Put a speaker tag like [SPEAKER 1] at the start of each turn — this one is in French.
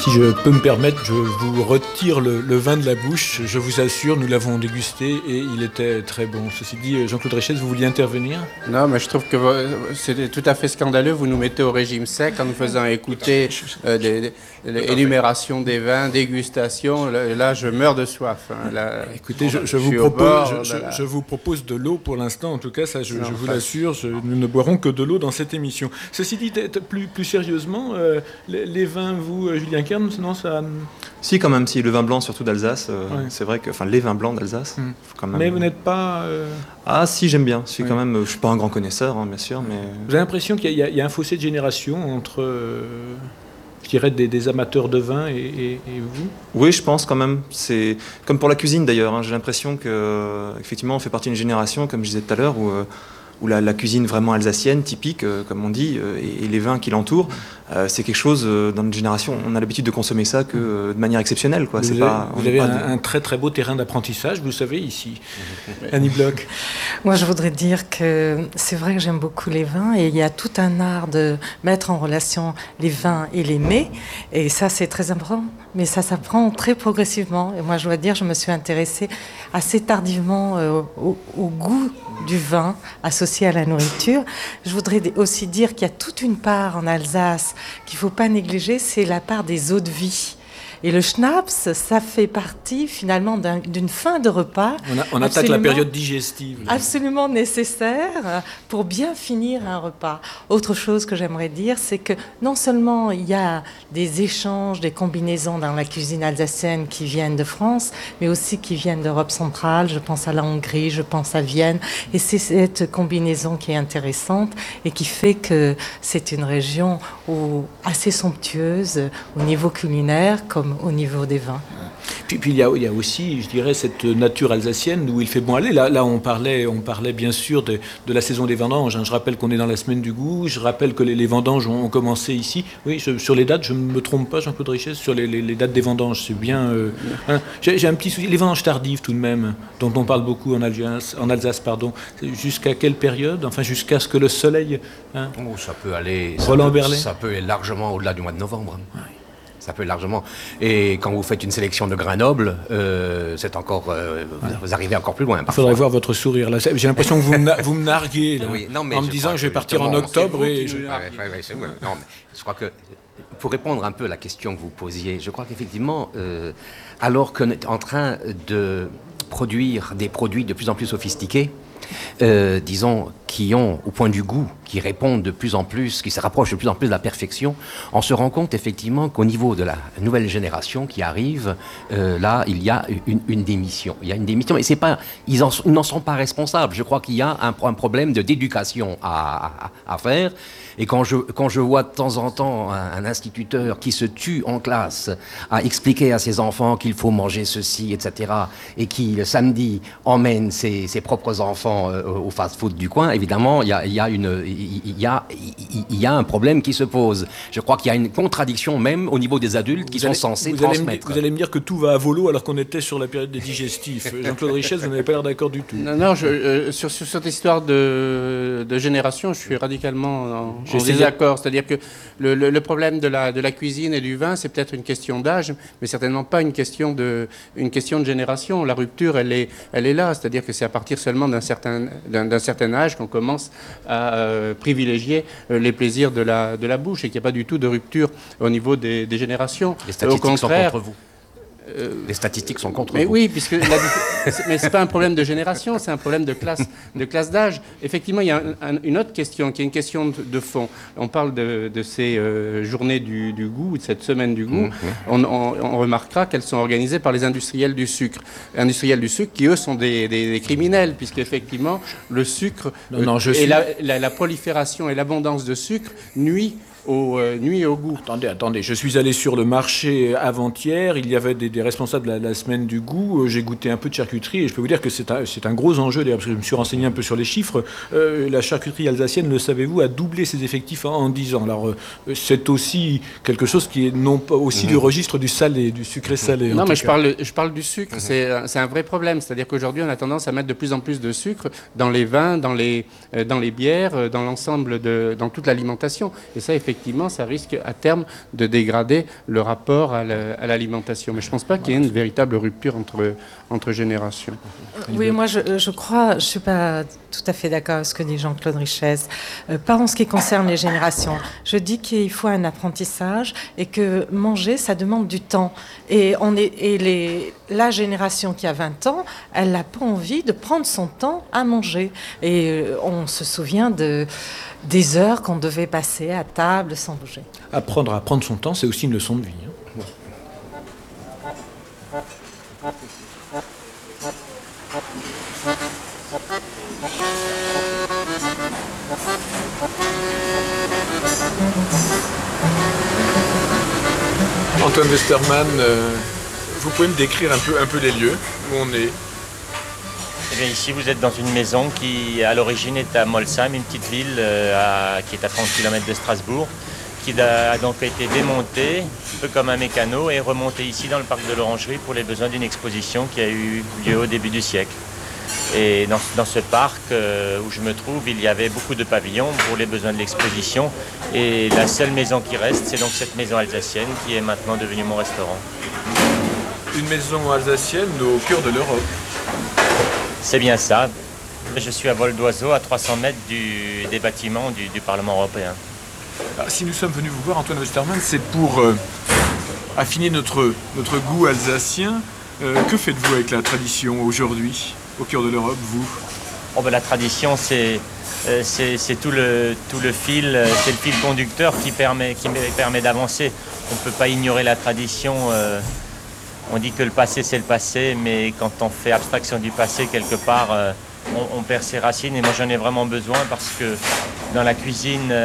[SPEAKER 1] Si je peux me permettre, je vous retire le vin de la bouche. Je vous assure, nous l'avons dégusté et il était très bon. Ceci dit, Jean-Claude Richesse, vous vouliez intervenir ?
[SPEAKER 2] Non, mais je trouve que c'est tout à fait scandaleux. Vous nous mettez au régime sec en nous faisant écouter l'énumération des vins, dégustation. Là, je meurs de soif. Là,
[SPEAKER 1] écoutez, je vous propose de l'eau pour l'instant. En tout cas, ça, je vous l'assure, nous ne boirons que de l'eau dans cette émission. Ceci dit, plus sérieusement, les vins, vous, Julien Kern, non, ça...
[SPEAKER 3] Si, quand même, si, le vin blanc, surtout d'Alsace, c'est vrai que... Enfin, les vins blancs d'Alsace, quand même...
[SPEAKER 1] Mais vous n'êtes pas...
[SPEAKER 3] Ah, si, j'aime bien. Quand même, je ne suis pas un grand connaisseur, bien sûr, mais...
[SPEAKER 1] Vous avez l'impression qu'il y a un fossé de génération entre... je dirais des amateurs de vin et vous ?
[SPEAKER 3] Oui, je pense quand même. C'est comme pour la cuisine d'ailleurs. J'ai l'impression qu'effectivement, on fait partie d'une génération, comme je disais tout à l'heure, où la cuisine vraiment alsacienne, typique, comme on dit, et les vins qui l'entourent, c'est quelque chose, dans notre génération, on a l'habitude de consommer ça que de manière exceptionnelle. Quoi.
[SPEAKER 1] Vous avez un très très beau terrain d'apprentissage, vous savez, ici. Annie Bloch.
[SPEAKER 4] Moi, je voudrais dire que c'est vrai que j'aime beaucoup les vins et il y a tout un art de mettre en relation les vins et les mets. Et ça, c'est très important, mais ça s'apprend très progressivement. Et moi, je dois dire, je me suis intéressée assez tardivement au goût du vin associé à la nourriture. Je voudrais aussi dire qu'il y a toute une part en Alsace qu'il ne faut pas négliger, c'est la part des eaux de vie. Et le schnapps, ça fait partie finalement d'une fin de repas.
[SPEAKER 1] On attaque la période digestive.
[SPEAKER 4] Absolument nécessaire pour bien finir un repas. Autre chose que j'aimerais dire, c'est que non seulement il y a des échanges, des combinaisons dans la cuisine alsacienne qui viennent de France, mais aussi qui viennent d'Europe centrale. Je pense à la Hongrie, je pense à Vienne. Et c'est cette combinaison qui est intéressante et qui fait que c'est une région assez somptueuse au niveau culinaire comme au niveau des vins.
[SPEAKER 1] Puis il y a aussi, je dirais, cette nature alsacienne où il fait bon aller. Là on parlait bien sûr de la saison des vendanges. Je rappelle qu'on est dans la semaine du goût. Je rappelle que les vendanges ont commencé ici. Oui, sur les dates, je ne me trompe pas, Jean-Claude Richesse, sur les dates des vendanges. C'est bien... J'ai un petit souci. Les vendanges tardives, tout de même, dont on parle beaucoup en Alsace. Jusqu'à quelle période ? Enfin, jusqu'à ce que le soleil...
[SPEAKER 5] Ça peut aller...
[SPEAKER 1] Roland Berlet.
[SPEAKER 5] Ça peut aller largement au-delà du mois de novembre. Oui. Ça peut largement. Et quand vous faites une sélection de grains nobles, c'est encore, vous arrivez encore plus loin.
[SPEAKER 1] Il faudrait voir votre sourire là. J'ai l'impression que vous me narguez là,
[SPEAKER 5] oui, non, mais
[SPEAKER 1] en me disant que je vais partir en octobre.
[SPEAKER 5] Non, mais je crois que pour répondre un peu à la question que vous posiez, je crois qu'effectivement, alors qu'on est en train de produire des produits de plus en plus sophistiqués, disons, qui ont, au point du goût, qui répondent de plus en plus, qui se rapprochent de plus en plus de la perfection, on se rend compte effectivement qu'au niveau de la nouvelle génération qui arrive, là, il y a une démission. Il y a une démission, et c'est pas, ils n'en sont pas responsables. Je crois qu'il y a un problème d'éducation à faire. Et quand je vois de temps en temps un instituteur qui se tue en classe à expliquer à ses enfants qu'il faut manger ceci, etc., et qui, le samedi, emmène ses propres enfants au fast-food du coin, évidemment, il y a un problème qui se pose. Je crois qu'il y a une contradiction même au niveau des adultes qui sont censés transmettre.
[SPEAKER 1] Vous allez me dire que tout va à volo alors qu'on était sur la période des digestifs. Jean-Claude Richesse, vous n'avez pas l'air d'accord du tout.
[SPEAKER 2] Non, sur cette histoire de génération, je suis radicalement en désaccord. C'est-à-dire que le problème de la cuisine et du vin, c'est peut-être une question d'âge, mais certainement pas une question de génération. La rupture, elle est là. C'est-à-dire que c'est à partir seulement d'un certain âge qu'on commence à privilégier les plaisirs de la bouche et qu'il n'y a pas du tout de rupture au niveau des générations.
[SPEAKER 5] Les statistiques sont contre vous. Les statistiques sont contre vous.
[SPEAKER 2] Oui, mais c'est pas un problème de génération, c'est un problème de classe d'âge. Effectivement, il y a une autre question, qui est une question de fond. On parle de ces journées du goût, de cette semaine du goût. On remarquera qu'elles sont organisées par les industriels du sucre. Industriels du sucre qui, eux, sont des criminels, puisque effectivement, le sucre et la prolifération et l'abondance de sucre nuit au goût.
[SPEAKER 1] Attendez, je suis allé sur le marché avant-hier, il y avait des responsables de la semaine du goût, j'ai goûté un peu de charcuterie et je peux vous dire que c'est un gros enjeu, d'ailleurs, parce que je me suis renseigné un peu sur les chiffres. La charcuterie alsacienne, le savez-vous, a doublé ses effectifs en 10 ans. Alors c'est aussi quelque chose qui est non pas aussi du registre du salé, du sucré salé.
[SPEAKER 2] Non, mais je parle du sucre, c'est un vrai problème, c'est-à-dire qu'aujourd'hui on a tendance à mettre de plus en plus de sucre dans les vins, dans les bières, dans l'ensemble dans toute l'alimentation. Et ça, effectivement, effectivement, ça risque à terme de dégrader le rapport à l'alimentation. Mais je ne pense pas qu'il y ait une véritable rupture entre générations.
[SPEAKER 4] Oui, moi je crois, je ne suis pas tout à fait d'accord avec ce que dit Jean-Claude Richez. Pas en ce qui concerne les générations. Je dis qu'il faut un apprentissage et que manger, ça demande du temps. Et la génération qui a 20 ans, elle n'a pas envie de prendre son temps à manger. Et on se souvient des heures qu'on devait passer à table sans bouger.
[SPEAKER 1] Apprendre à prendre son temps, c'est aussi une leçon de vie. Antoine Westermann, vous pouvez me décrire un peu les lieux où on est?
[SPEAKER 6] Eh bien, ici, vous êtes dans une maison qui, à l'origine, est à Molsheim, une petite ville qui est à 30 km de Strasbourg, qui a donc été démontée, un peu comme un mécano, et remontée ici dans le parc de l'Orangerie pour les besoins d'une exposition qui a eu lieu au début du siècle. Et dans ce parc où je me trouve, il y avait beaucoup de pavillons pour les besoins de l'exposition. Et la seule maison qui reste, c'est donc cette maison alsacienne qui est maintenant devenue mon restaurant.
[SPEAKER 1] Une maison alsacienne au cœur de l'Europe.
[SPEAKER 6] C'est bien ça. Je suis à vol d'oiseau, à 300 mètres des bâtiments du Parlement européen.
[SPEAKER 1] Alors, si nous sommes venus vous voir, Antoine Westermann, c'est pour affiner notre goût alsacien. Que faites-vous avec la tradition aujourd'hui, au cœur de l'Europe, vous?
[SPEAKER 6] Oh ben, la tradition, c'est tout le fil, c'est le fil conducteur qui permet d'avancer. On ne peut pas ignorer la tradition. On dit que le passé, c'est le passé, mais quand on fait abstraction du passé, quelque part, on perd ses racines. Et moi, j'en ai vraiment besoin parce que dans la cuisine